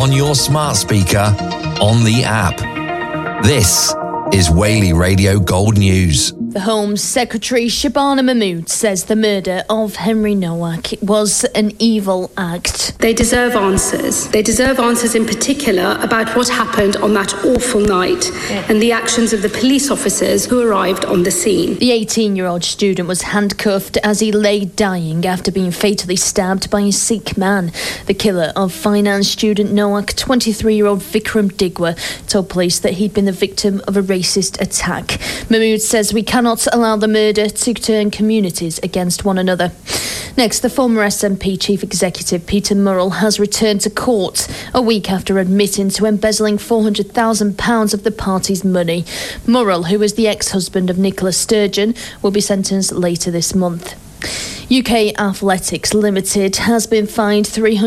on your smart speaker, on the app. This is Whaley Radio Gold News. The Home Secretary Shabana Mahmood says the murder of Henry Nowak was an evil act. They deserve answers. They deserve answers in particular about what happened on that awful night and the actions of the police officers who arrived on the scene. The 18-year-old student was handcuffed as he lay dying after being fatally stabbed by a Sikh man. The killer of finance student Nowak, 23-year-old Vikram Digwa, told police that he'd been the victim of a racist attack. Mahmood says we cannot allow the murder to turn communities against one another. Next, the former SNP Chief Executive Peter Murrell has returned to court a week after admitting to embezzling £400,000 of the party's money. Murrell, who was the ex-husband of Nicola Sturgeon, will be sentenced later this month. UK Athletics Limited has been fined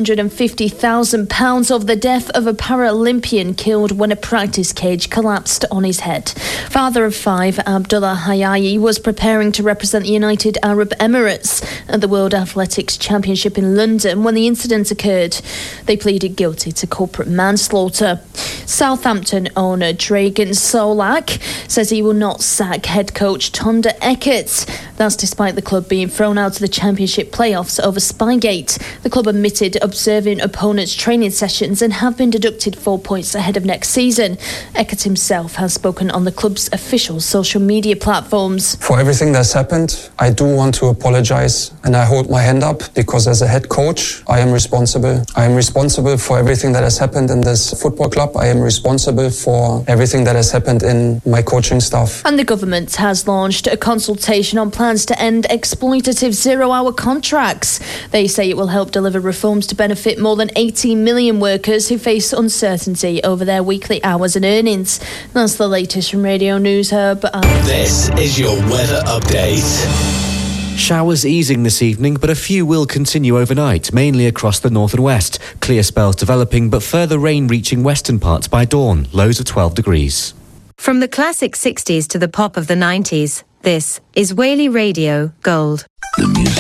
£350,000 over the death of a Paralympian killed when a practice cage collapsed on his head. Father of 5, Abdullah Hayayi, was preparing to represent the United Arab Emirates at the World Athletics Championship in London when the incident occurred. They pleaded guilty to corporate manslaughter. Southampton owner Dragan Solak says he will not sack head coach Tonda Eckert. That's despite the club being thrown out of the Championship playoffs over Spygate. The club admitted observing opponents' training sessions and have been deducted 4 points ahead of next season. Eckert himself has spoken on the club's official social media platforms. For everything that's happened, I do want to apologise, and I hold my hand up because as a head coach, I am responsible. I am responsible for everything that has happened in this football club. I am responsible for everything that has happened in my coaching staff. And the government has launched a consultation on plans to end exploitative zero-hour contracts. They say it will help deliver reforms to benefit more than 18 million workers who face uncertainty over their weekly hours and earnings. That's the latest from Radio News Hub. This is your weather update. Showers easing this evening, but a few will continue overnight, mainly across the north and west. Clear spells developing, but further rain reaching western parts by dawn, lows of 12 degrees. From the classic 60s to the pop of the 90s, this is Whaley Radio Gold. The music.